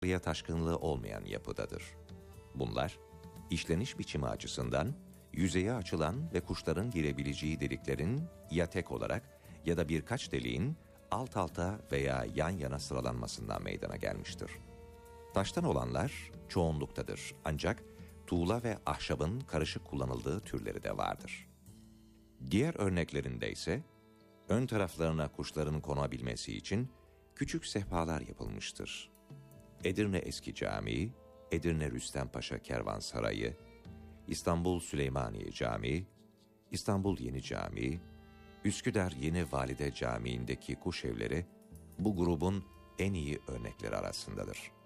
taşkınlığı olmayan yapıdadır. Bunlar, işleniş biçimi açısından yüzeye açılan ve kuşların girebileceği deliklerin ya tek olarak ya da birkaç deliğin alt alta veya yan yana sıralanmasından meydana gelmiştir. Taştan olanlar çoğunluktadır, ancak tuğla ve ahşabın karışık kullanıldığı türleri de vardır. Diğer örneklerinde ise ön taraflarına kuşların konabilmesi için küçük sehpalar yapılmıştır. Edirne Eski Camii, Edirne Rüstempaşa Kervansarayı, İstanbul Süleymaniye Camii, İstanbul Yeni Camii, Üsküdar Yeni Valide Camii'ndeki kuş evleri bu grubun en iyi örnekleri arasındadır.